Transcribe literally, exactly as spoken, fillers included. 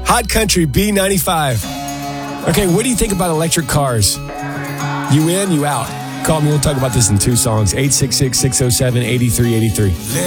Hot Country, B ninety-five. Okay, what do you think about electric cars? You in, you out? Call me, we'll talk about this in two songs. eight six six, six oh seven, eight three eight three.